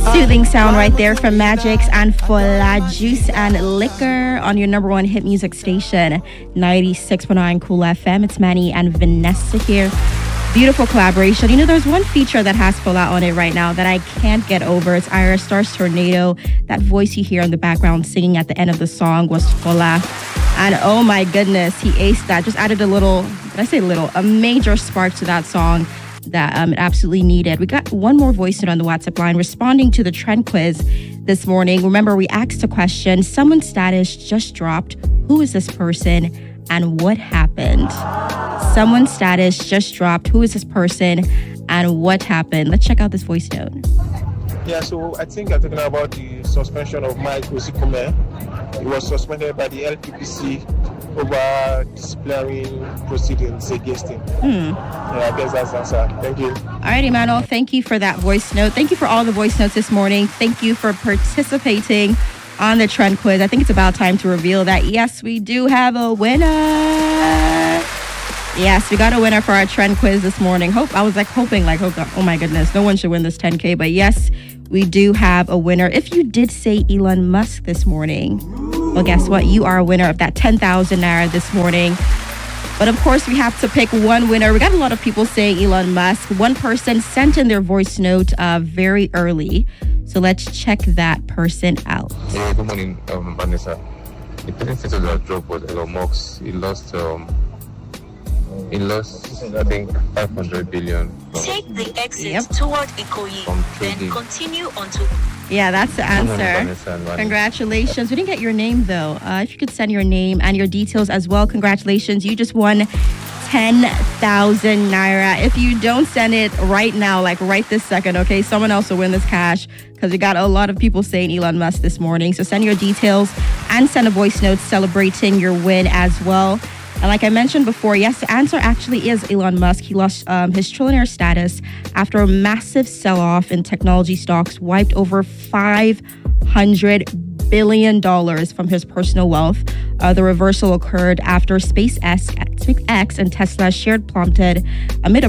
Soothing sound right there from Magix and Fola, Juice and Liquor on your number one hit music station, 96.9 Cool FM. It's Manny and Vanessa here. Beautiful collaboration. You know, there's one feature that has Fola on it right now that I can't get over. It's Ira Star's Tornado. That voice you hear in the background singing at the end of the song was Fola. And oh my goodness, he aced that. Just added a major spark to that song that it absolutely needed. We got one more voice note on the WhatsApp line responding to the trend quiz this morning. Remember, we asked a question. Someone's status just dropped. Who is this person and what happened? Someone's status just dropped. Who is this person and what happened? Let's check out this voice note. Yeah, so I think I'm talking about the suspension of Mike Osikome. He was suspended by the LPPC over disciplinary proceedings against him. Yeah, I guess that's the answer. Thank you. All right, Emmanuel, thank you for that voice note. Thank you for all the voice notes this morning. Thank you for participating on the trend quiz. I think it's about time to reveal that, yes, we do have a winner. Yes, we got a winner for our trend quiz this morning. I was hoping, oh my goodness, no one should win this 10K. But yes, we do have a winner. If you did say Elon Musk this morning, well, guess what? You are a winner of that 10,000 Naira this morning. But of course, we have to pick one winner. We got a lot of people saying Elon Musk. One person sent in their voice note very early. So let's check that person out. Yeah, good morning, Vanessa. The person said that drop was Elon Musk. He lost, I think, 500 billion. Take the exit toward Ikoyi, then continue onto... Yeah, that's the answer. Congratulations. We didn't get your name, though. If you could send your name and your details as well, congratulations. You just won 10,000 Naira. If you don't send it right now, right this second, okay, someone else will win this cash because we got a lot of people saying Elon Musk this morning. So send your details and send a voice note celebrating your win as well. And like I mentioned before, yes, the answer actually is Elon Musk. He lost his trillionaire status after a massive sell-off in technology stocks wiped over $500 billion from his personal wealth. The reversal occurred after SpaceX and Tesla shared plummeted amid a